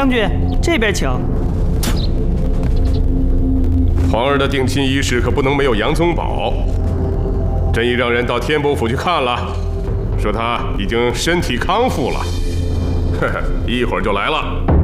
将军，这边请。 皇儿的定亲仪式可不能没有杨宗保。朕已让人到天伯府去看了，说他已经身体康复了，呵呵，一会儿就来了。